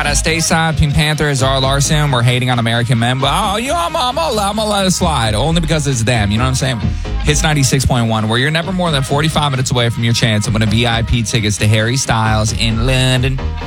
got Stateside, Pink Panther, Zara Larson. We're hating on American men, but I'm gonna let it slide only because it's them. You know what I'm saying? Hits 96.1, where you're never more than 45 minutes away from your chance of winning VIP tickets to Harry Styles in London.